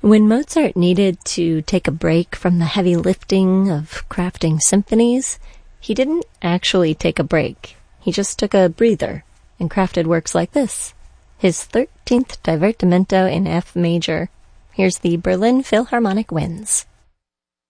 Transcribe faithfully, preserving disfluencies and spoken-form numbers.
When Mozart needed to take a break from the heavy lifting of crafting symphonies, he didn't actually take a break. He just took a breather and crafted works like this, his thirteenth Divertimento in F major. Here's the Berlin Philharmonic Winds.